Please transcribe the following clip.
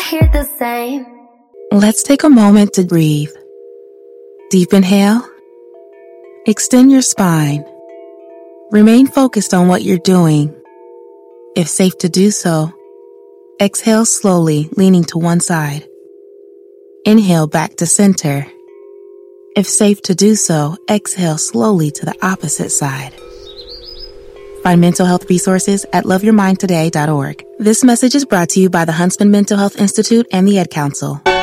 hear the same. Let's take a moment to breathe. Deep inhale. Extend your spine. Remain focused on what you're doing. If safe to do so, exhale slowly, leaning to one side. Inhale back to center. If safe to do so, exhale slowly to the opposite side. Find mental health resources at loveyourmindtoday.org. This message is brought to you by the Huntsman Mental Health Institute and the Ad Council.